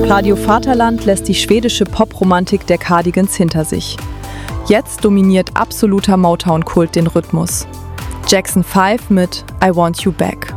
Radio Vaterland lässt die schwedische Popromantik der Cardigans hinter sich. Jetzt dominiert absoluter Motown-Kult den Rhythmus. Jackson 5 mit I Want You Back.